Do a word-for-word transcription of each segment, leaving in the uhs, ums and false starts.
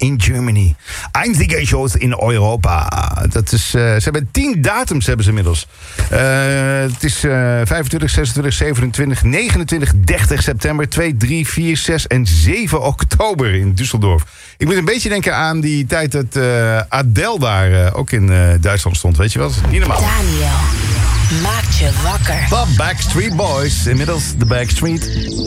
in Germany. Einzige shows in Europa. Dat is, uh, ze hebben tien datums hebben ze inmiddels. Uh, het is uh, vijfentwintig, zesentwintig, zevenentwintig, negenentwintig, dertig september, twee, drie, vier, zes en zeven oktober in Düsseldorf. Ik moet een beetje denken aan die tijd dat uh, Adele daar uh, ook in uh, Duitsland stond. Weet je wel? Dat is niet normaal. Daniel maakt je wakker. The Backstreet Boys. Inmiddels de Backstreet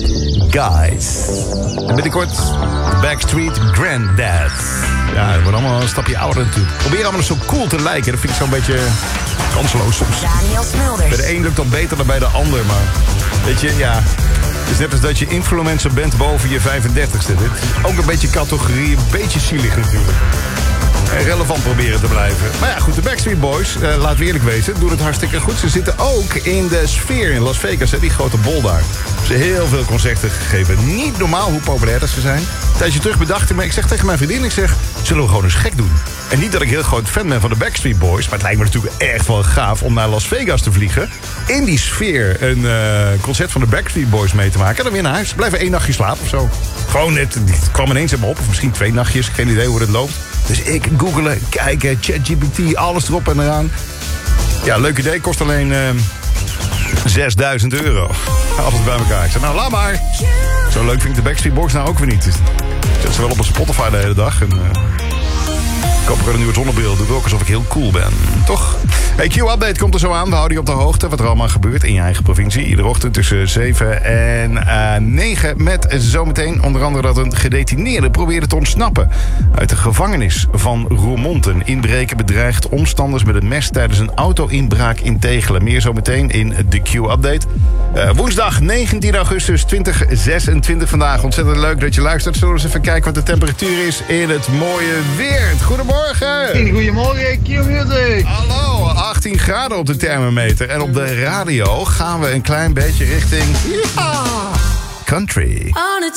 Guys. En binnenkort de Backstreet Granddads. Ja, het wordt allemaal een stapje ouder natuurlijk. Probeer allemaal zo cool te lijken. Dat vind ik zo'n beetje kansloos soms. Daniel Smulders. Bij de een lukt dat beter dan bij de ander. Maar weet je, ja... Het is net als dat je influencer bent boven je vijfendertigste. Dit is ook een beetje categorie, een beetje zielig natuurlijk. En relevant proberen te blijven. Maar ja, goed, de Backstreet Boys, eh, laten we eerlijk wezen, doen het hartstikke goed. Ze zitten ook in de sfeer in Las Vegas, hè, die grote bol daar. Ze hebben heel veel concerten gegeven. Niet normaal hoe populair dat ze zijn. Een tijdje terug bedacht ik me, ik zeg tegen mijn vriendin, ik zeg, zullen we gewoon eens gek doen? En niet dat ik heel groot fan ben van de Backstreet Boys, maar het lijkt me natuurlijk echt wel gaaf om naar Las Vegas te vliegen. In die sfeer een uh, concert van de Backstreet Boys mee te maken. En dan weer naar huis. Blijven één nachtje slapen of zo. Gewoon, het, het kwam ineens in me op. Of misschien twee nachtjes. Geen idee hoe dat loopt. Dus ik googelen, kijken, ChatGPT, alles erop en eraan. Ja, leuk idee. Kost alleen uh, zesduizend euro. Alles bij elkaar. Ik zei, nou laat maar. Zo leuk vind ik de Backstreet Boys nou ook weer niet. Zet ze wel op een Spotify de hele dag. En, uh, ik koop er een nieuwe zonnebril. Doe ik ook alsof ik heel cool ben. Toch? Hey, Q-update komt er zo aan. We houden je op de hoogte wat er allemaal gebeurt in je eigen provincie. Iedere ochtend tussen zeven en uh, negen. Met zometeen onder andere dat een gedetineerde probeerde te ontsnappen uit de gevangenis van Roermond. Een inbreker bedreigt omstanders met een mes tijdens een auto-inbraak in Tegelen. Meer zometeen in de Q-update. Uh, woensdag negentien augustus tweeduizend zesentwintig vandaag. Ontzettend leuk dat je luistert. Zullen we eens even kijken wat de temperatuur is in het mooie weer. Goedemorgen. Goedemorgen, Q-music. Hallo, achttien graden op de thermometer. En op de radio gaan we een klein beetje richting... Ja, country.